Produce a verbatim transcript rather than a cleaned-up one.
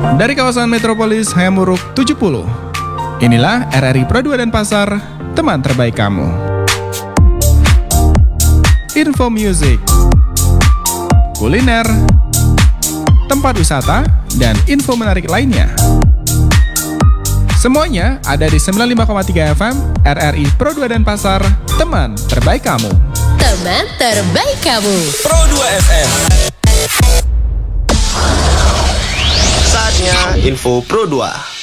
Dari kawasan metropolis Hayamuruk tujuh puluh, inilah R R I Pro dua Denpasar, teman terbaik kamu. Info music, kuliner, tempat wisata, dan info menarik lainnya. Semuanya ada di sembilan puluh lima koma tiga F M R R I Pro dua Denpasar, teman terbaik kamu. Teman terbaik kamu. Pro dua F M. Saatnya info Pro dua.